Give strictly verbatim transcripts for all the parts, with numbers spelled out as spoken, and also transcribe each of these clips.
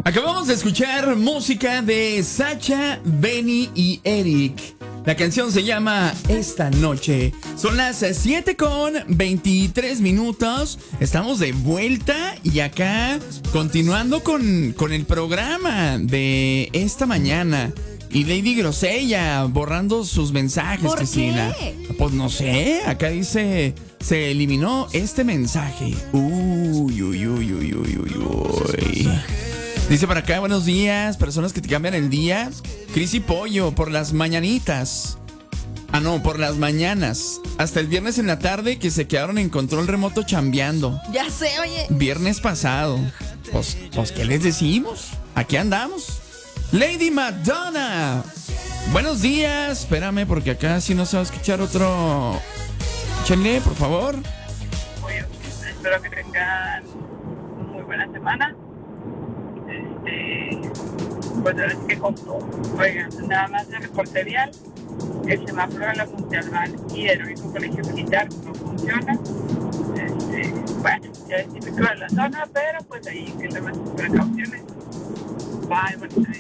Acabamos de escuchar música de Sacha, Benny y Eric. La canción se llama Esta Noche. Son las siete con veintitrés minutos. Estamos de vuelta y acá continuando con, con el programa de esta mañana. Y Lady Grosella borrando sus mensajes, ¿Por Cristina. qué? Pues no sé, acá dice, se eliminó este mensaje. Uy, uy, uy, uy, uy, uy, uy. Dice por acá, buenos días, personas que te cambian el día. Cris y Pollo, por las mañanitas. Ah, no, por las mañanas. Hasta el viernes en la tarde que se quedaron en control remoto chambeando. Ya sé, oye. Viernes pasado. Pues, pues, ¿qué les decimos? Aquí andamos. Lady Madonna. Buenos días. Espérame, porque acá sí no se va a escuchar otro. Échenle, por favor. Oye, espero que tengan muy buena semana. Este, pues ahora sí que con todo. Oigan, nada más de reporte vial. El semáforo de la Funcional y el único colegio militar no funciona. Este, bueno, ya es típico de la zona, pero pues ahí que tomen sus precauciones. Bye, buenas tardes.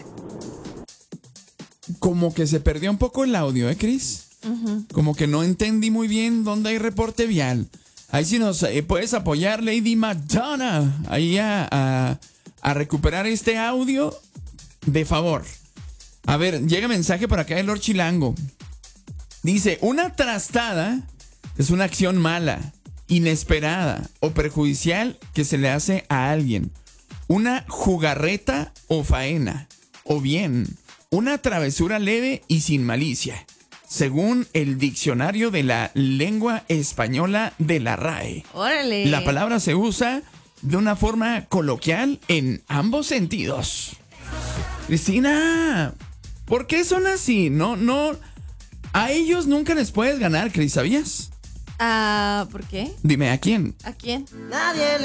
Como que se perdió un poco el audio, ¿eh, Cris? Uh-huh. Como que no entendí muy bien dónde hay reporte vial. Ahí sí nos eh, puedes apoyar, Lady Madonna, ahí a, a, a recuperar este audio, de favor. A ver, llega mensaje por acá de Lord Chilango. Dice, una trastada es una acción mala, inesperada o perjudicial que se le hace a alguien. Una jugarreta o faena. O bien, una travesura leve y sin malicia. Según el diccionario de la lengua española de la R A E. Órale. La palabra se usa de una forma coloquial en ambos sentidos. Cristina, ¿por qué son así? No, no. A ellos nunca les puedes ganar, Cris, ¿sabías? Ah, ¿por qué? Dime, ¿a quién? ¿A quién? Nadie le